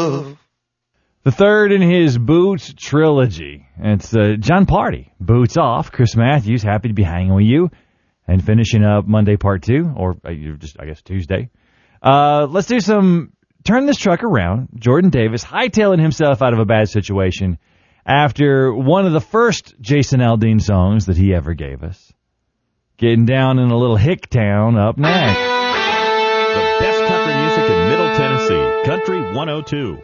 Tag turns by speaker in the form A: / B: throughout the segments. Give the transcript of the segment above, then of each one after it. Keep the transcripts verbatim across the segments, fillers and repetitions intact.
A: love.
B: The third in his Boots trilogy. It's uh, John Party, Boots Off. Chris Matthews, happy to be hanging with you. And finishing up Monday part two, or uh, just, I guess, Tuesday. Uh, let's do some Turn This Truck Around. Jordan Davis hightailing himself out of a bad situation after one of the first Jason Aldean songs that he ever gave us. Getting down in a little hick town up next.
C: The best country music in Middle Tennessee. Country one oh two.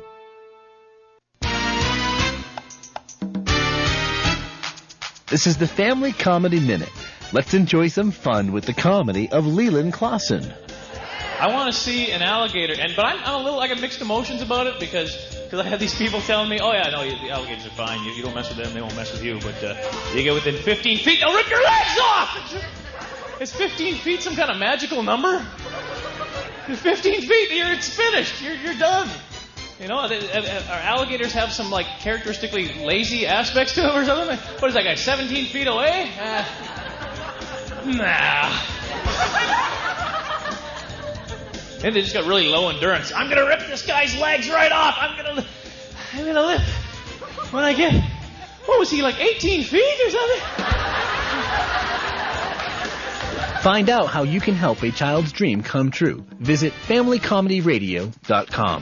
D: This is the Family Comedy Minute. Let's enjoy some fun with the comedy of Leland Clausen.
E: I want to see an alligator, and but I'm, I'm a little, I got mixed emotions about it because because I have these people telling me, oh yeah, no, you, the alligators are fine. You, you don't mess with them, they won't mess with you. But uh, you get within fifteen feet, they'll rip your legs off. Is fifteen feet some kind of magical number? fifteen feet, you're it's finished. You're you're done. You know, they, our alligators have some, like, characteristically lazy aspects to them or something? What is that guy, seventeen feet away? Uh, nah. And they just got really low endurance. I'm going to rip this guy's legs right off. I'm going to I'm going to live when I get, what was he, like eighteen feet or something?
D: Find out how you can help a child's dream come true. Visit family comedy radio dot com.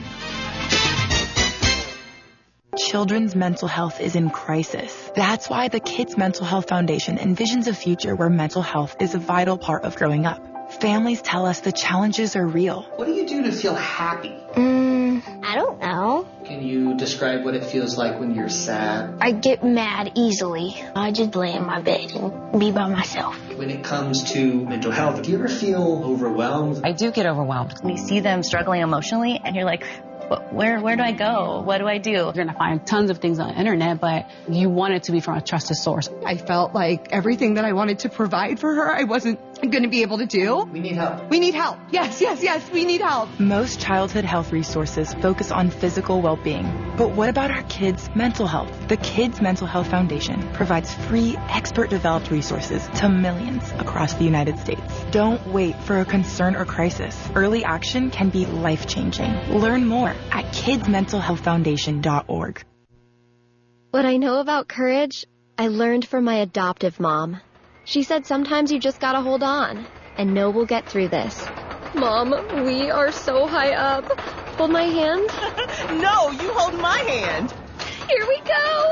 F: Children's mental health is in crisis. That's why the Kids Mental Health Foundation envisions a future where mental health is a vital part of growing up. Families tell us the challenges are real.
G: What do you do to feel happy?
H: Mm, I don't know.
G: Can you describe what it feels like when you're sad?
H: I get mad easily. I just lay in my bed and be by myself.
G: When it comes to mental health, do you ever feel overwhelmed?
I: I do get overwhelmed. When you see them struggling emotionally and you're like, Where where do I go? What do I do?
J: You're going to find tons of things on the internet, but you want it to be from a trusted source.
K: I felt like everything that I wanted to provide for her, I wasn't going to be able to do.
G: We need help.
K: We need help. Yes, yes, yes, we need help.
F: Most childhood health resources focus on physical well-being. But what about our kids' mental health? The Kids Mental Health Foundation provides free, expert-developed resources to millions across the United States. Don't wait for a concern or crisis. Early action can be life-changing. Learn more at kids mental health foundation dot org.
L: What I know about courage, I learned from my adoptive mom. She said sometimes you just gotta hold on and know we'll get through this. Mom, we are so high up. Hold my hand.
M: No, you hold my hand.
L: Here we go.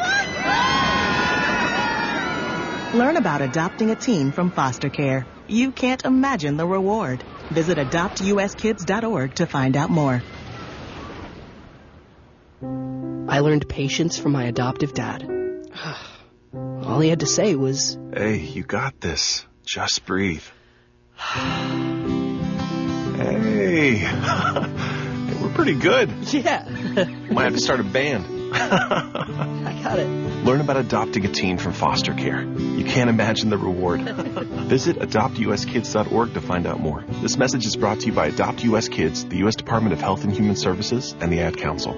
M: Learn about adopting a teen from foster care. You can't imagine the reward. Visit adopt u s kids dot org to find out more.
N: I learned patience from my adoptive dad. All he had to say was,
O: "Hey, you got this. Just breathe." Hey. We're pretty good.
N: Yeah.
O: Might have to start a band.
N: I got it.
O: Learn about adopting a teen from foster care. You can't imagine the reward. Visit adopt u s kids dot org to find out more. This message is brought to you by Adopt U S Kids, the U S Department of Health and Human Services, and the Ad Council.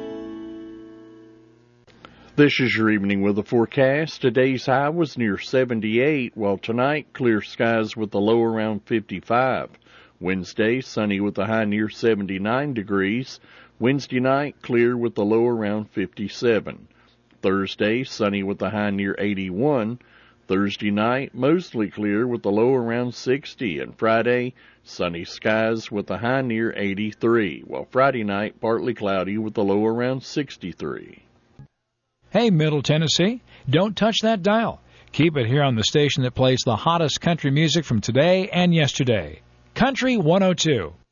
P: This is your evening weather forecast. Today's high was near seventy-eight, while tonight clear skies with a low around fifty-five. Wednesday, sunny with a high near seventy-nine degrees. Wednesday night, clear with a low around fifty-seven. Thursday, sunny with a high near eighty-one. Thursday night, mostly clear with a low around sixty. And Friday, sunny skies with a high near eighty-three, while Friday night, partly cloudy with a low around sixty-three.
Q: Hey, Middle Tennessee, don't touch that dial. Keep it here on the station that plays the hottest country music from today and yesterday. Country one oh two.